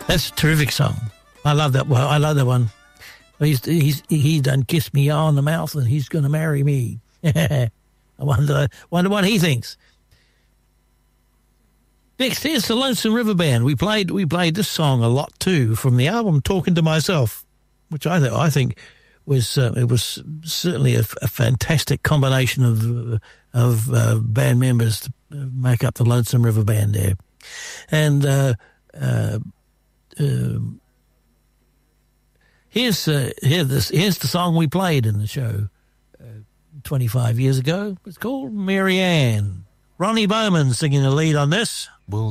That's a terrific song. I love that one. I love that one. He done kissed me on the mouth and he's going to marry me. I wonder what he thinks. Next, here's the Lonesome River Band. We played this song a lot too from the album Talking to Myself, which I think was it was certainly a fantastic combination of band members to make up the Lonesome River Band there. And here's the song we played in the show 25 years ago. It's called Mary Ann. Ronnie Bowman singing the lead on this.